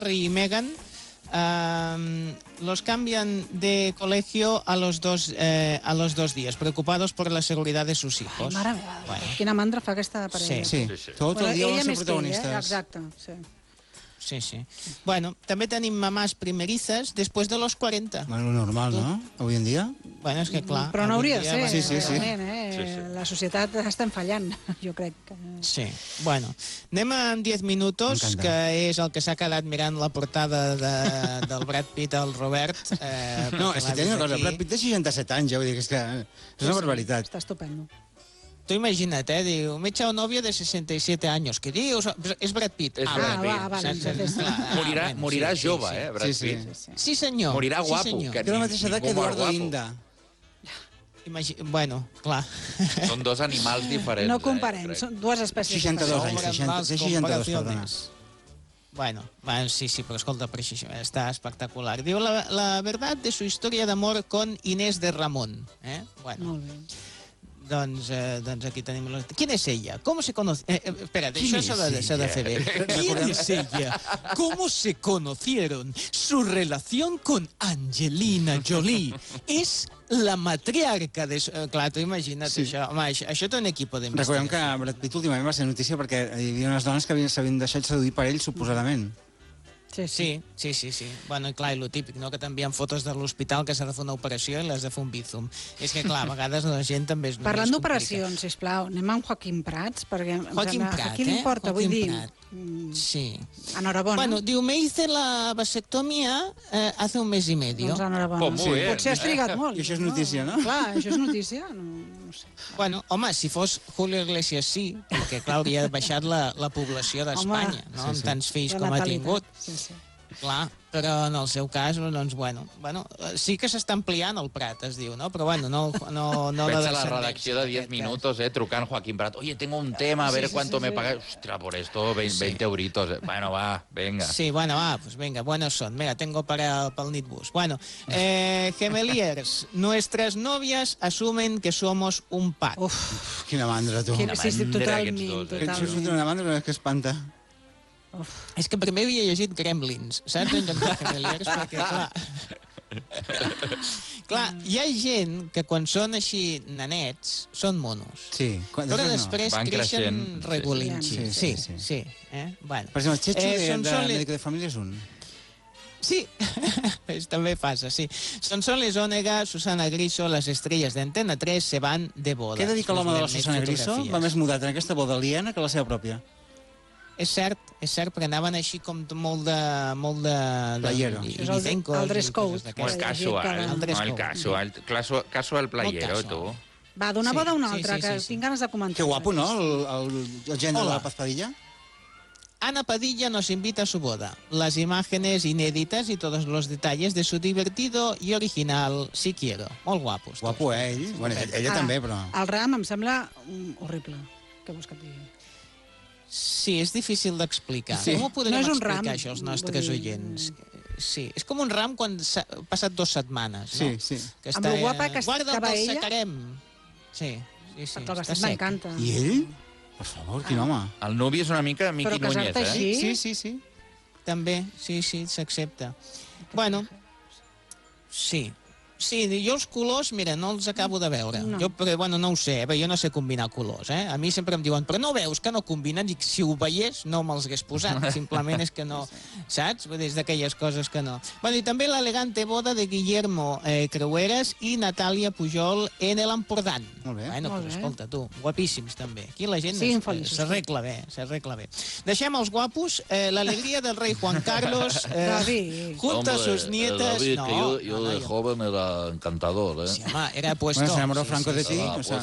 Harry y Meghan los cambian de colegio a los 2 días, preocupados por la seguridad de sus hijos. Ai, mare meva, quina mandra fa aquesta parella. Sí. Tot el dia volen ser protagonistes. Exacte, sí. Sí. Bueno, també tenim mamàs primerizas después de los 40. Bueno, normal, no? Avui en dia. Bueno, és que clar... Però no hauria de ser, Sí. realment, La societat estem fallant, jo crec. Sí, bueno. Anem en 10 minutos, que és el que s'ha quedat mirant la portada del Brad Pitt al Robert. No, és que té una cosa, Brad Pitt té 67 anys, ja vull dir que és una barbaritat. Està estupendo. Tu imagina't, diu, me he echado novio de 67 años. ¿Qué dius? És Brad Pitt. Morirà jove, Brad Pitt. Sí, senyor. Morirà guapo. Té la mateixa edat que Eduardo Inda. Bueno, clar. Són dos animals diferents. No comparem, són dues espècies. 62 anys, 62, perdona. Bueno, sí, però escolta, per això està espectacular. Diu la verdad de su historia de amor con Inés de Ramón. Bueno. Molt bé. Doncs aquí tenim... ¿Quién es ella? ¿Cómo se conoce? Espera, això s'ha de fer bé. ¿Quién es ella? ¿Cómo se conocieron? Su relación con Angelina Jolie. És la matriarca de... Clar, tu imagina't això. Home, això té un equip d'investigació. Recordem que Brad Pitt últimament va ser notícia perquè hi havia unes dones que s'havien deixat seduir per ell, suposadament. Sí. Bueno, i clar, i lo típic, no?, que t'envien fotos de l'hospital que s'ha de fer una operació i l'has de fer un bízum. És que, clar, a vegades la gent també és... Parlant d'operacions, sisplau, anem amb Joaquim Prats, perquè a qui li importa, vull dir... Sí. Enhorabona. Bueno, diu, me hice la vasectomia hace un mes y medio. Doncs enhorabona. Potser has trigat molt. I això és notícia, no? Clar, això és notícia, no sé. Bueno, home, si fos Julio Iglesias sí, perquè, clar, hauria baixat la població d'Espanya, no?, amb tants fills com ha tingut. Sí. Clar, però en el seu cas, doncs, bueno, sí que s'està ampliant el Prat, es diu, no? Però, bueno, no Pensa la redacció de 10 minutos, trucant Joaquim Prat. Oye, tengo un tema, a ver cuánto me pagas. Ostres, por esto 20 euritos. Bueno, va, venga. Sí, bueno, va, pues venga, buenos son. Mira, tengo para el Nitbus. Bueno, Gemeliers, nuestras novias asumen que somos un pack. Uf, quina mandra, tu. Sí, totalment. Això és una mandra que espanta. És que primer havia llegit Gremlins, saps? En lloc de Gemeliers, perquè, clar, hi ha gent que quan són així nanets són monos. Sí. Però després creixen regulins. Sí. Per exemple, el Checho de Médico de Família és un. Sí, també passa, sí. Sonsoles Ònega, Susana Griso, les estrelles d'Antena 3 se van de boda. Què dedica l'home de la Susana Griso? Va més mudat en aquesta boda aliena que la seva pròpia. És cert, perquè anaven així com molt de playero. El dress code. Molt casual. Casual playero, tu. Va, d'una boda a una altra, que tinc ganes de comentar. Que guapo, ¿no? El gènere de la Paz Padilla. Ana Padilla nos invita a su boda. Las imágenes inéditas y todos los detalles de su divertido y original Si Quiero. Molt guapos. Guapo, ell. Bueno, ella també, però... El ram em sembla horrible. Què vols que et digui? Sí, és difícil d'explicar. Com ho podrem explicar, això, als nostres oients? Sí, és com un ram quan s'ha passat 2 setmanes, no? Sí. Amb lo guapa que estava ella... Guarda el secarem. Sí. Perquè el vestit m'encanta. I ell? Per favor, quin home. El nuvi és una mica Miqui Núñez, així? Sí. També, sí, s'accepta. Bueno, sí, jo els colors, mira, no els acabo de veure. Però, bueno, no ho sé, jo no sé combinar colors, A mi sempre em diuen, però no veus que no combinen? I si ho veiés, no me'ls hagués posat. Simplement és que no, saps? Des d'aquelles coses que no. Bueno, i també l'elegante boda de Guillermo Creueras i Natàlia Pujol en el Empordán. Molt bé. Bueno, però escolta, tu, guapíssims també. Aquí la gent s'arregla bé. Deixem els guapos. L'alegria del rei Juan Carlos junto a sus nietas... David, que yo de joven era encantador, Sí, home, era puesto... Bueno, se enamoró Franco de ti.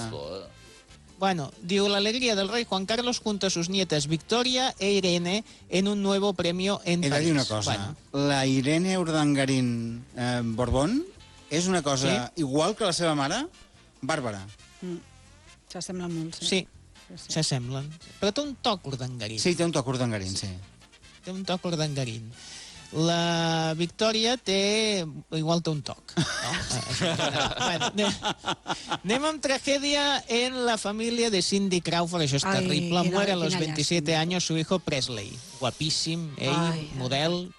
Bueno, diu, la alegría del rey Juan Carlos junto a sus nietas Victoria e Irene en un nuevo premio en París. He de dir una cosa. La Irene Urdangarín Borbón és una cosa igual que la seva mare, bàrbara. S'assemblen molt, sí. S'assemblen. Però té un toc Urdangarín. Sí, té un toc Urdangarín, sí. Té un toc Urdangarín. La Victòria té un toc. Anem amb tragèdia en la família de Cindy Crawford. Això és terrible. Muere a los 27 años su hijo Presley. Guapíssim, ell, model,